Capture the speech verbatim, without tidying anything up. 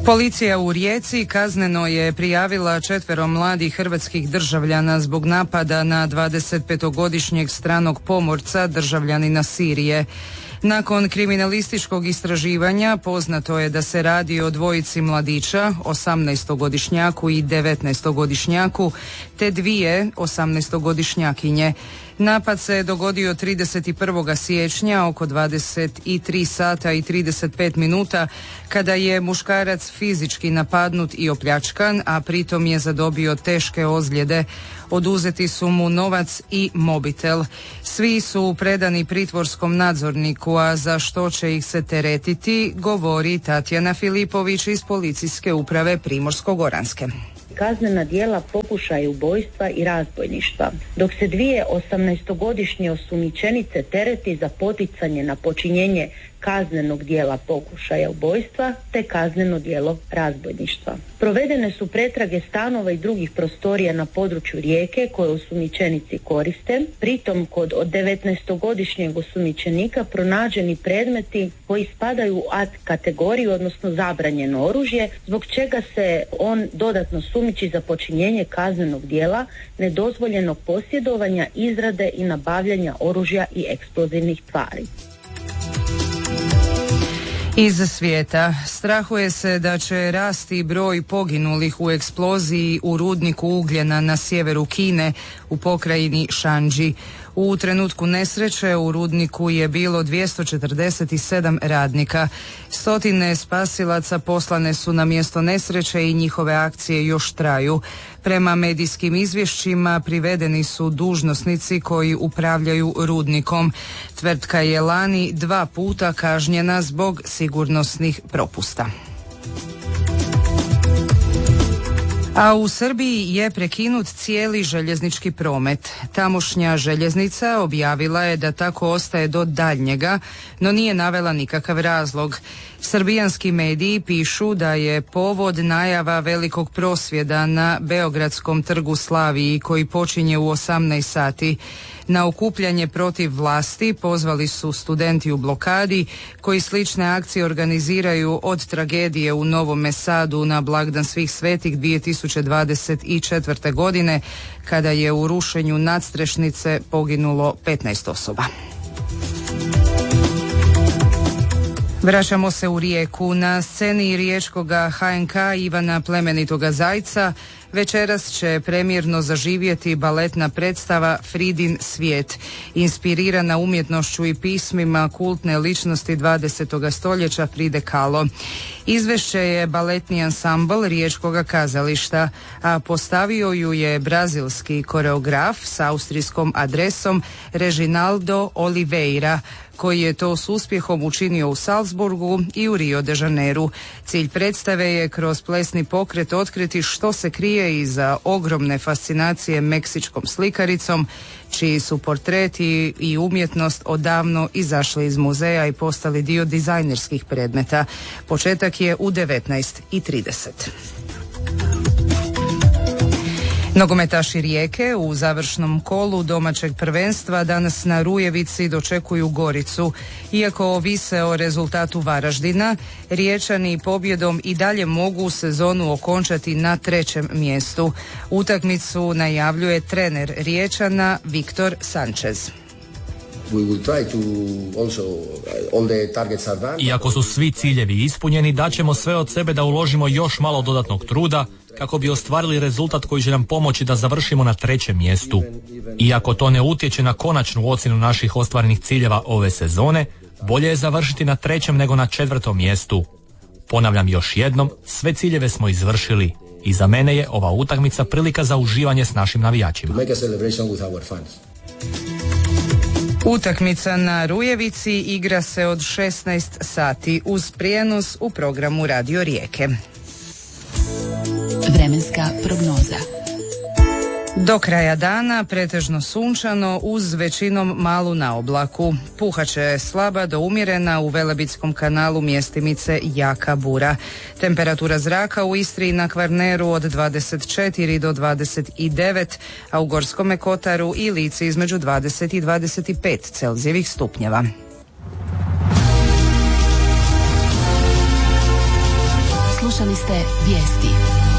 Policija u Rijeci kazneno je prijavila četvero mladih hrvatskih državljana zbog napada na dvadesetpetogodišnjeg stranog pomorca, državljanina Sirije. Nakon kriminalističkog istraživanja poznato je da se radi o dvojici mladića, osamnaestogodišnjaku i devetnaestogodišnjaku, te dvije osamnaestogodišnjakinje. Napad se dogodio trideset prvog siječnja oko dvadeset tri sata i trideset pet minuta kada je muškarac fizički napadnut i opljačkan, a pritom je zadobio teške ozljede. Oduzeti su mu novac i mobitel. Svi su predani pritvorskom nadzorniku, a za što će ih se teretiti, govori Tatjana Filipović iz Policijske uprave Primorsko-goranske. Kaznena djela pokušaja ubojstva i razbojništva, dok se dvije osamnaestogodišnje osumnjičenice tereti za poticanje na počinjenje kaznenog djela pokušaja ubojstva te kazneno djelo razbojništva. Provedene su pretrage stanova i drugih prostorija na području Rijeke koje osumnjičenici koriste. Pritom kod od devetnaestogodišnjeg osumnjičenika pronađeni predmeti koji spadaju u A kategoriju, odnosno zabranjeno oružje, zbog čega se on dodatno sumnjiči za počinjenje kaznenog djela nedozvoljenog posjedovanja, izrade i nabavljanja oružja i eksplozivnih tvari. Iz svijeta strahuje se da će rasti broj poginulih u eksploziji u rudniku ugljena na sjeveru Kine u pokrajini Shandži. U trenutku nesreće u rudniku je bilo dvjesto četrdeset sedam radnika. Stotine spasilaca poslane su na mjesto nesreće i njihove akcije još traju. Prema medijskim izvješćima privedeni su dužnosnici koji upravljaju rudnikom. Tvrtka je lani dva puta kažnjena zbog sigurnosnih propusta. A u Srbiji je prekinut cijeli željeznički promet. Tamošnja željeznica objavila je da tako ostaje do daljnjega, no nije navela nikakav razlog. Srbijanski mediji pišu da je povod najava velikog prosvjeda na Beogradskom trgu Slaviji koji počinje u osamnaest sati. Na okupljanje protiv vlasti pozvali su studenti u blokadi koji slične akcije organiziraju od tragedije u Novome Sadu na blagdan Svih svetih dvije tisuće dvadeset četvrte. godine kada je u rušenju nadstrešnice poginulo petnaest osoba. Vraćamo se u Rijeku. Na sceni riječkoga ha en ka Ivana Plemenitoga Zajca večeras će premijerno zaživjeti baletna predstava Fridin svijet, inspirirana umjetnošću i pismima kultne ličnosti dvadesetog stoljeća Fride Kahlo. Izvešće je baletni ansambl Riječkoga kazališta, a postavio ju je brazilski koreograf s austrijskom adresom Reginaldo Oliveira, koji je to s uspjehom učinio u Salzburgu i u Rio de Janeiru. Cilj predstave je kroz plesni pokret otkriti što se krije iza ogromne fascinacije meksičkom slikaricom, čiji su portreti i umjetnost odavno izašli iz muzeja i postali dio dizajnerskih predmeta. Početak je u devetnaest i trideset. Nogometaši Rijeke u završnom kolu domaćeg prvenstva danas na Rujevici dočekuju Goricu. Iako ovise o rezultatu Varaždina, Riječani pobjedom i dalje mogu sezonu okončati na trećem mjestu. Utakmicu najavljuje trener Riječana Viktor Sanchez. Iako su svi ciljevi ispunjeni, daćemo sve od sebe da uložimo još malo dodatnog truda kako bi ostvarili rezultat koji će nam pomoći da završimo na trećem mjestu. Iako to ne utječe na konačnu ocjenu naših ostvarenih ciljeva ove sezone, bolje je završiti na trećem nego na četvrtom mjestu. Ponavljam još jednom, sve ciljeve smo izvršili i za mene je ova utakmica prilika za uživanje s našim navijačima. Utakmica na Rujevici igra se od šesnaest sati uz prijenos u programu Radio Rijeke. Vremenska prognoza. Do kraja dana pretežno sunčano uz većinom malu na oblaku. Puhaće slaba do umjerena u Velebitskom kanalu mjestimice jaka bura. Temperatura zraka u Istri i na Kvarneru od dvadeset četiri do dvadeset devet, a u Gorskome kotaru i Lici između dvadeset i dvadeset pet Celzijevih stupnjeva. Slušali ste vijesti.